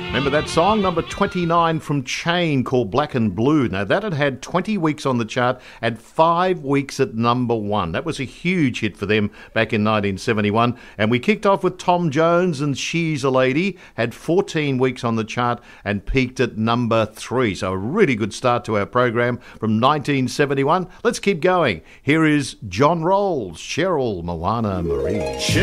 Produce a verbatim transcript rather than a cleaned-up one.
Remember that song, number twenty-nine from Chain, called Black and Blue. Now, that had had twenty weeks on the chart and five weeks at number one. That was a huge hit for them back in nineteen seventy-one. And we kicked off with Tom Jones and She's a Lady, had fourteen weeks on the chart and peaked at number three. So a really good start to our program from nineteen seventy-one. Let's keep going. Here is John Rolls, Cheryl, Moana Marie.